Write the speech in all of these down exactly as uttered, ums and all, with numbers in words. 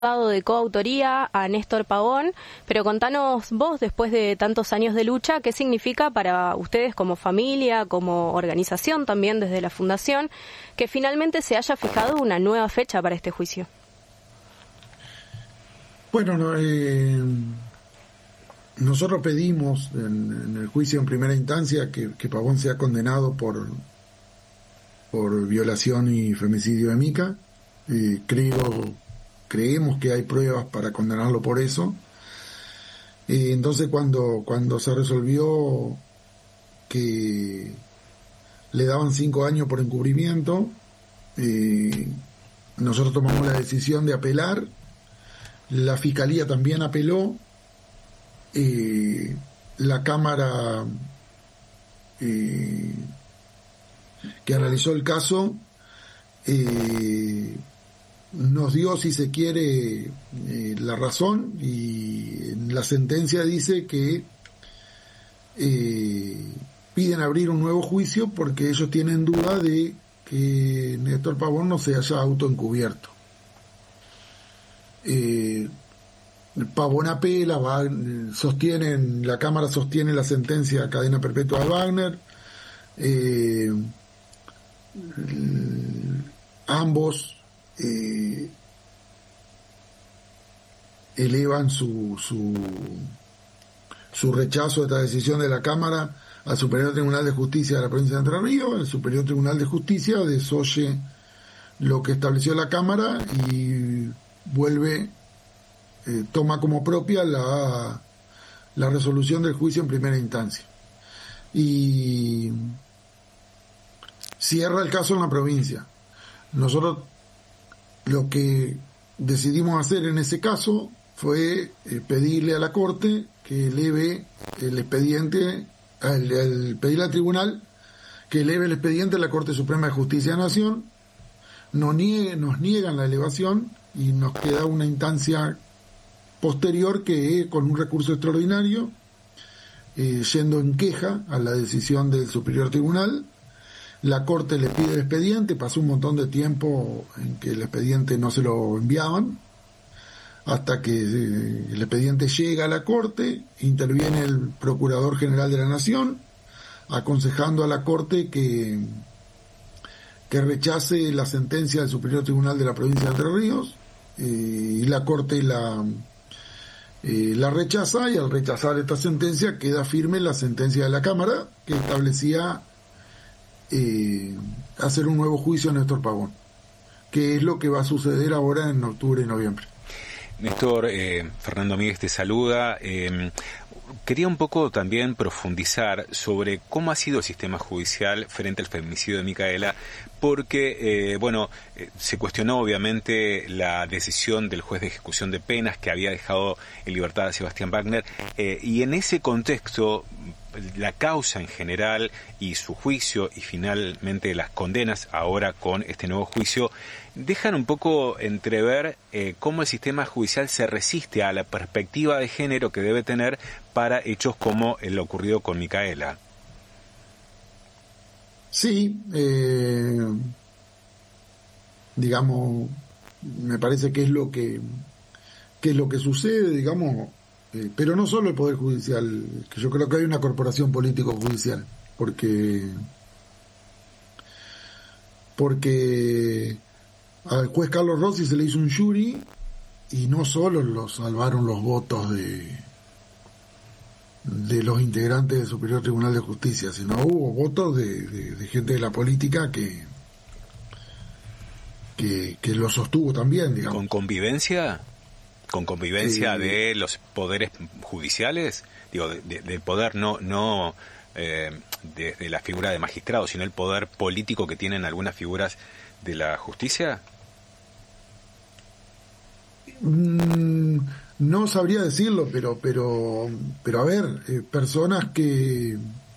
de coautoría a Néstor Pavón, pero contanos vos, después de tantos años de lucha, qué significa para ustedes como familia, como organización también desde la Fundación, que finalmente se haya fijado una nueva fecha para este juicio. Bueno, no, eh, nosotros pedimos en, en el juicio en primera instancia que, que Pavón sea condenado por, por violación y femicidio de Mica. Eh, creo... Creemos que hay pruebas para condenarlo por eso. Eh, entonces cuando, cuando se resolvió que le daban cinco años por encubrimiento, eh, nosotros tomamos la decisión de apelar. La Fiscalía también apeló. Eh, la Cámara eh, que analizó el caso eh, nos dio, si se quiere, eh, la razón, y en la sentencia dice que eh, piden abrir un nuevo juicio porque ellos tienen duda de que Néstor Pavón no se haya autoencubierto. Eh, Pavón apela, va, sostienen, la Cámara sostiene la sentencia a cadena perpetua de Wagner. Eh, ambos Eh, elevan su, su su rechazo a esta decisión de la Cámara al Superior Tribunal de Justicia de la provincia de Entre Ríos. El Superior Tribunal de Justicia desoye lo que estableció la Cámara y vuelve, eh, toma como propia la, la resolución del juicio en primera instancia y cierra el caso en la provincia. Nosotros lo que decidimos hacer en ese caso fue eh, pedirle a la Corte que eleve el expediente, el, el pedirle al tribunal que eleve el expediente a la Corte Suprema de Justicia de la Nación. Nos, niegue, nos niegan la elevación y nos queda una instancia posterior que con un recurso extraordinario, eh, yendo en queja a la decisión del Superior Tribunal. La Corte le pide el expediente, pasó un montón de tiempo en que el expediente no se lo enviaban, hasta que el expediente llega a la Corte, interviene el Procurador General de la Nación, aconsejando a la Corte que, que rechace la sentencia del Superior Tribunal de la provincia de Entre Ríos, eh, y la Corte la, eh, la rechaza, y al rechazar esta sentencia queda firme la sentencia de la Cámara que establecía Eh, hacer un nuevo juicio a Néstor Pavón, que es lo que va a suceder ahora en octubre y noviembre. Néstor, eh, Fernando Míguez te saluda. Eh, quería un poco también profundizar sobre cómo ha sido el sistema judicial frente al femicidio de Micaela, porque, eh, bueno, eh, se cuestionó obviamente la decisión del juez de ejecución de penas que había dejado en libertad a Sebastián Wagner, eh, y en ese contexto la causa en general y su juicio y finalmente las condenas ahora con este nuevo juicio dejan un poco entrever eh, cómo el sistema judicial se resiste a la perspectiva de género que debe tener para hechos como el ocurrido con Micaela. Sí, eh, digamos, me parece que es lo que, que es lo que sucede, digamos. Eh, pero no solo el Poder Judicial, que yo creo que hay una corporación político-judicial, porque porque al juez Carlos Rossi se le hizo un jury y no solo lo salvaron los votos de de los integrantes del Superior Tribunal de Justicia, sino hubo votos de, de, de gente de la política que, que que lo sostuvo también, digamos. ¿Con convivencia? con convivencia sí. de los poderes judiciales, digo, de, de, del poder no no eh, de, de la figura de magistrado, sino el poder político que tienen algunas figuras de la justicia? Mm, no sabría decirlo, pero pero pero a ver, eh, personas que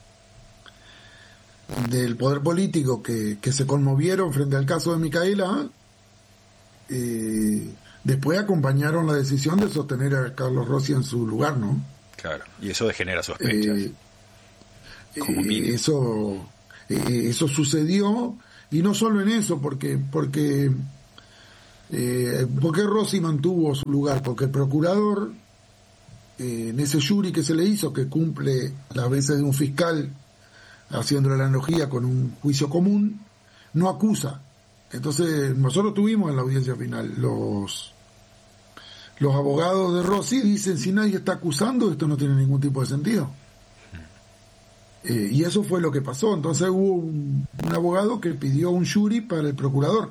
del poder político que, que se conmovieron frente al caso de Micaela, eh, después acompañaron la decisión de sostener a Carlos Rossi en su lugar, ¿no? Claro, y eso genera sospechas. Eh, Como eh, eso eh, eso sucedió, y no solo en eso, porque porque Eh, ¿Por qué Rossi mantuvo su lugar? Porque el procurador, eh, en ese jury que se le hizo, que cumple las veces de un fiscal, haciendo la analogía con un juicio común, no acusa. Entonces, nosotros tuvimos en la audiencia final, los los abogados de Rossi dicen, si nadie está acusando, esto no tiene ningún tipo de sentido. Eh, y eso fue lo que pasó. Entonces hubo un, un abogado que pidió un jury para el procurador,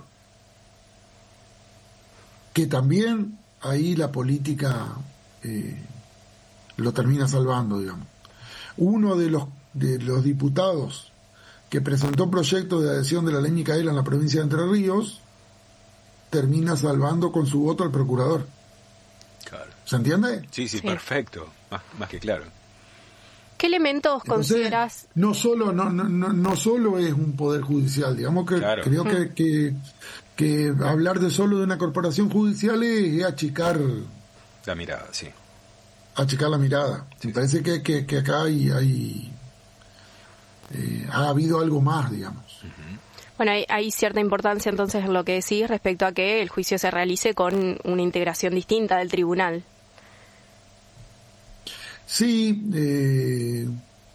que también ahí la política eh, lo termina salvando, digamos. Uno de los de los diputados que presentó proyecto de adhesión de la ley Micaela en la provincia de Entre Ríos termina salvando con su voto al procurador. Claro. ¿Se entiende? Sí, sí, sí. Perfecto, más, más que claro. ¿Qué elementos Entonces, consideras? No solo, no, no, no, no solo es un poder judicial, digamos que claro. creo que, que, que hablar de solo de una corporación judicial es, es achicar la mirada, sí. Achicar la mirada. Sí, Me parece que, que, que acá hay, hay eh, ha habido algo más, digamos. Uh-huh. Bueno, hay, hay cierta importancia entonces en lo que decís respecto a que el juicio se realice con una integración distinta del tribunal. Sí, eh,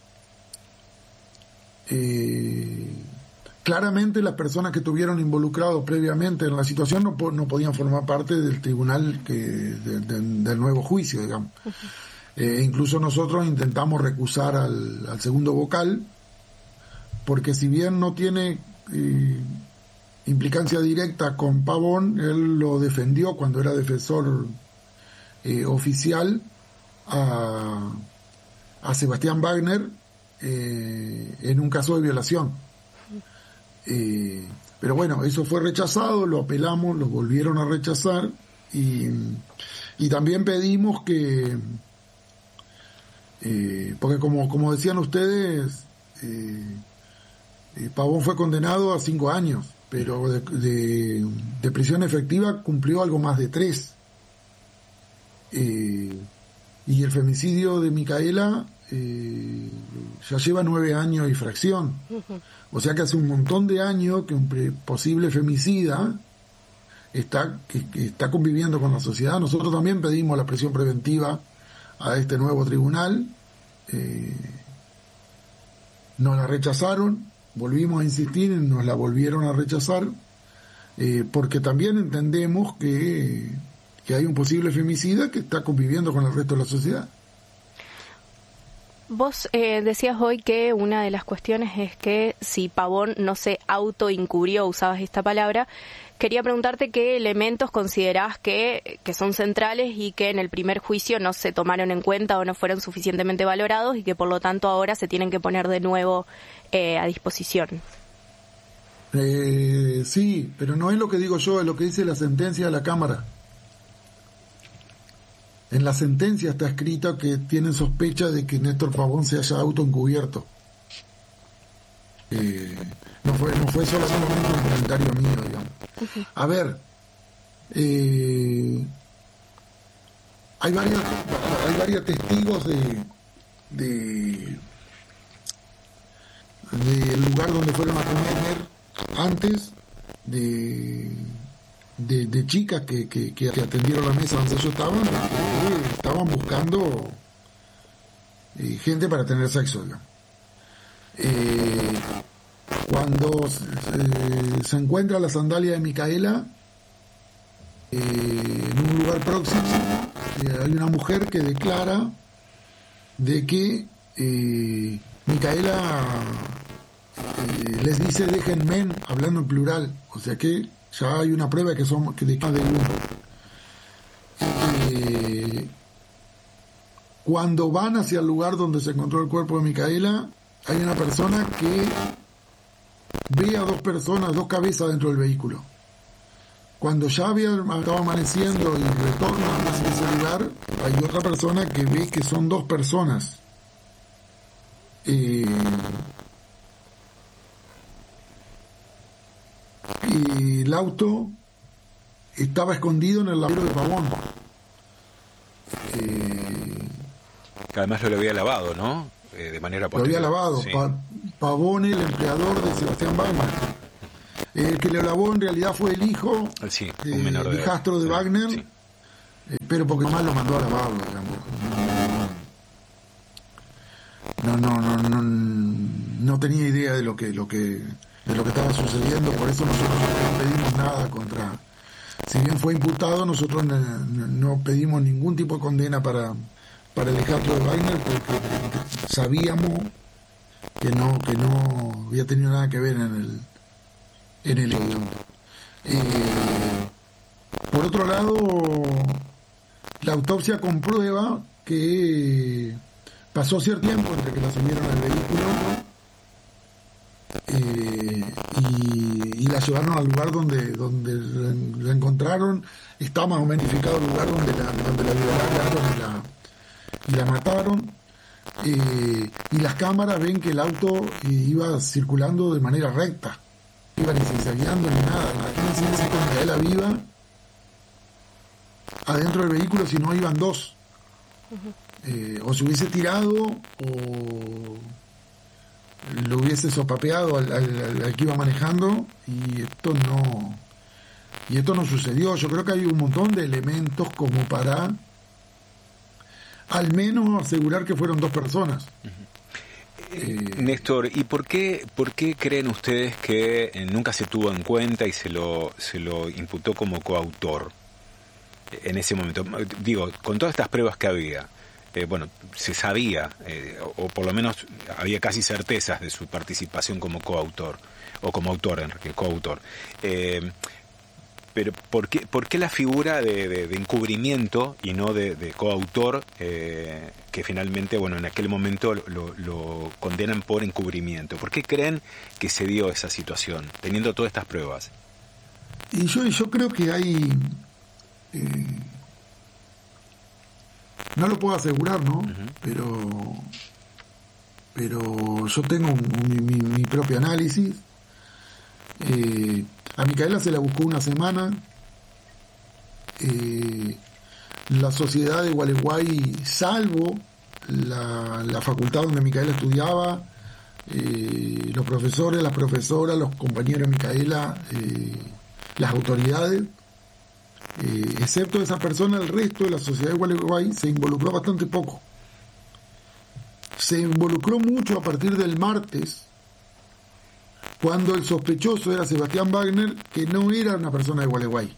eh, claramente las personas que estuvieron involucrados previamente en la situación no, no podían formar parte del tribunal que, de, de, del nuevo juicio, digamos. Uh-huh. Eh, incluso nosotros intentamos recusar al, al segundo vocal, porque si bien no tiene eh, implicancia directa con Pavón, él lo defendió cuando era defensor eh, oficial a, a Sebastián Wagner eh, en un caso de violación. Eh, pero bueno, eso fue rechazado, lo apelamos, lo volvieron a rechazar y, y también pedimos que, eh, porque como, como decían ustedes, eh, eh, Pavón fue condenado a cinco años, pero de, de, de prisión efectiva cumplió algo más de tres. Eh, y el femicidio de Micaela eh, ya lleva nueve años y fracción. Uh-huh. O sea que hace un montón de años que un posible femicida está, que, que está conviviendo con la sociedad. Nosotros también pedimos la prisión preventiva a este nuevo tribunal. Eh, nos la rechazaron, volvimos a insistir y nos la volvieron a rechazar, eh, porque también entendemos que, que hay un posible femicida que está conviviendo con el resto de la sociedad. Vos eh, decías hoy que una de las cuestiones es que si Pavón no se autoincubrió, usabas esta palabra. Quería preguntarte qué elementos considerás que, que son centrales y que en el primer juicio no se tomaron en cuenta o no fueron suficientemente valorados y que por lo tanto ahora se tienen que poner de nuevo eh, a disposición. Eh, sí, pero no es lo que digo yo, es lo que dice la sentencia de la Cámara. En la sentencia está escrito que tienen sospecha de que Néstor Pavón se haya autoencubierto. Eh, no fue no fue solamente un comentario mío, digamos. Uh-huh. A ver, eh, hay varios hay varios testigos de de del lugar donde fueron a comer antes, de De, de chicas que, que, que atendieron la mesa donde ellos estaban, que estaban buscando eh, gente para tener sexo, digamos. Eh, cuando eh, se encuentra la sandalia de Micaela eh, en un lugar próximo, eh, hay una mujer que declara de que eh, Micaela eh, les dice déjenme, hablando en plural, o sea que ya hay una prueba que son que de cada uno. Eh, cuando van hacia el lugar donde se encontró el cuerpo de Micaela, hay una persona que ve a dos personas, dos cabezas dentro del vehículo. Cuando ya había, estaba amaneciendo y retornan hacia ese lugar, hay otra persona que ve que son dos personas. Eh, y el auto estaba escondido en el lavadero de Pavón. Eh, Además lo había lavado, ¿no? Eh, de manera posterior. Lo había lavado. Sí. Pa- Pavón, el empleador de Sebastián Wagner. El que lo lavó en realidad fue el hijo, sí, un eh, menor de hijastro de sí, Wagner, sí. Eh, pero porque más lo mandó a lavarlo, digamos. No, no, no, no, no tenía idea de lo que, lo que, de lo que estaba sucediendo, por eso nosotros no pedimos nada contra. Si bien fue imputado, nosotros no, no pedimos ningún tipo de condena para, para el hijastro de Wagner, porque sabíamos que no, que no había tenido nada que ver en el, en el evento. Eh, por otro lado, la autopsia comprueba que pasó cierto tiempo entre que la subieron al vehículo eh, y, y la llevaron al lugar donde donde la encontraron. Está más o menos identificado el lugar donde la, donde la violaron y la, y la mataron. Eh, y las cámaras ven que el auto eh, iba circulando de manera recta, no iba ni zigzagueando ni nada. Imagínense si con Micaela viva adentro del vehículo, si no iban dos. Eh, o se hubiese tirado o lo hubiese sopapeado al, al, al que iba manejando, y esto no y esto no sucedió. Yo creo que hay un montón de elementos como para al menos asegurar que fueron dos personas. Uh-huh. eh, Néstor, ¿y por qué por qué creen ustedes que eh, nunca se tuvo en cuenta y se lo se lo imputó como coautor en ese momento? Digo, con todas estas pruebas que había, Eh, bueno, se sabía, eh, o, o por lo menos había casi certezas de su participación como coautor, o como autor, Enrique, coautor. Eh, pero ¿por qué, por qué la figura de, de, de encubrimiento y no de, de coautor, eh, que finalmente, bueno, en aquel momento lo, lo condenan por encubrimiento? ¿Por qué creen que se dio esa situación, teniendo todas estas pruebas? Y yo, yo creo que hay... Eh, no lo puedo asegurar, ¿no? Uh-huh. Pero pero yo tengo un, mi, mi, mi propio análisis. Eh, a Micaela se la buscó una semana. Eh, la sociedad de Gualeguay, salvo la, la facultad donde Micaela estudiaba, eh, los profesores, las profesoras, los compañeros de Micaela, eh, las autoridades, Eh, excepto esa persona, el resto de la sociedad de Gualeguay se involucró bastante poco. Se involucró mucho a partir del martes, cuando el sospechoso era Sebastián Wagner, que no era una persona de Gualeguay.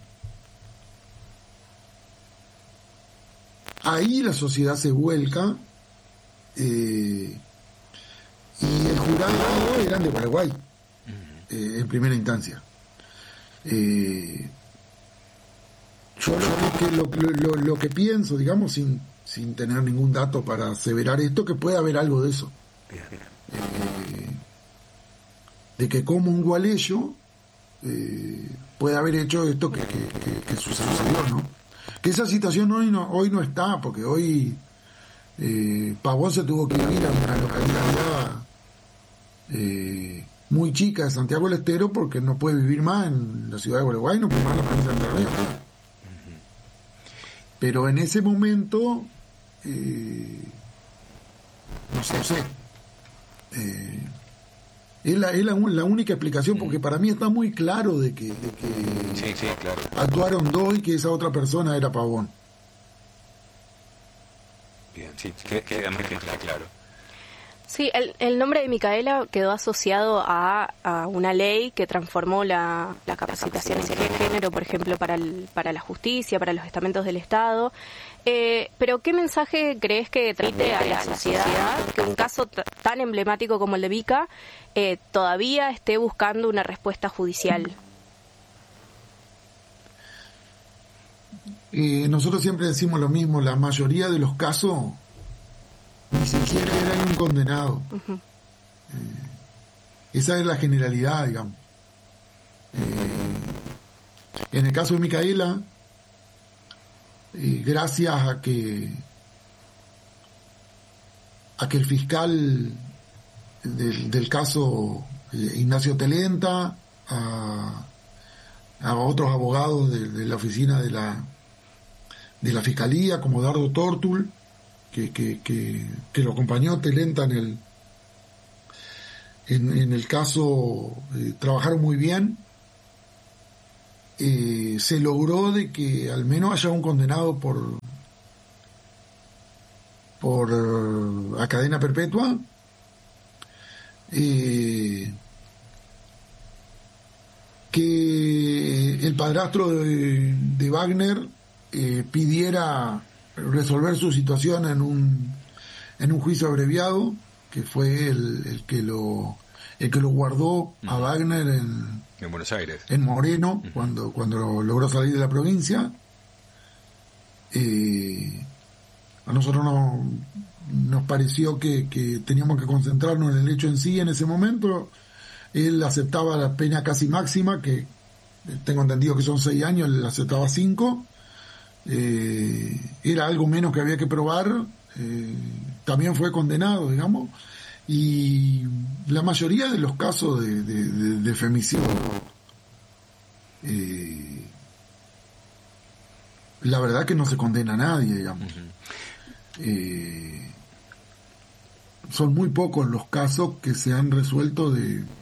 Ahí la sociedad se vuelca, eh, y el jurado eran de Gualeguay, eh, en primera instancia. Eh, Yo lo que, lo, lo, lo que pienso, digamos, sin, sin tener ningún dato para aseverar esto, que puede haber algo de eso. Eh, de que como un gualeyo eh, puede haber hecho esto que, que, que, que sucedió, ¿no? Que esa situación hoy no, hoy no está, porque hoy eh, Pavón se tuvo que ir a una localidad eh, muy chica de Santiago del Estero, porque no puede vivir más en la ciudad de Gualeguay, no puede más en la provincia de Entre Ríos. Pero en ese momento, eh, no sé, no sé. Eh, es la, es la, la única explicación, porque para mí está muy claro de que, de que sí, sí, claro. actuaron dos y que esa otra persona era Pavón. Bien, sí, queda más claro. Sí, el, el nombre de Micaela quedó asociado a, a una ley que transformó la, la capacitación en género, por ejemplo, para, el, para la justicia, para los estamentos del Estado. Eh, pero ¿qué mensaje crees que transmite a la sociedad que un caso t- tan emblemático como el de Mica eh, todavía esté buscando una respuesta judicial? Eh, nosotros siempre decimos lo mismo, la mayoría de los casos ni siquiera era un condenado. Uh-huh. Eh, esa es la generalidad, digamos. Eh, en el caso de Micaela, eh, gracias a que a que el fiscal del, del caso eh, Ignacio Telenta, a, a otros abogados de, de la oficina de la de la fiscalía, como Dardo Tortul, Que, que, que, que lo acompañó Telenta en el en, en el caso, eh, trabajaron muy bien, eh, se logró de que al menos haya un condenado por por a cadena perpetua, eh, que el padrastro de, de Wagner eh, pidiera resolver su situación en un en un juicio abreviado, que fue el, el que lo el que lo guardó a Wagner en, en Buenos Aires, en Moreno, uh-huh. cuando cuando logró salir de la provincia. Eh, a nosotros no, nos pareció que, que teníamos que concentrarnos en el hecho en sí en ese momento. Él aceptaba la pena casi máxima, que tengo entendido que son seis años, él aceptaba cinco. Eh, era algo menos que había que probar. Eh, también fue condenado, digamos. Y la mayoría de los casos de, de, de, de femicidio, eh, la verdad que no se condena a nadie, digamos. Uh-huh. Eh, son muy pocos los casos que se han resuelto de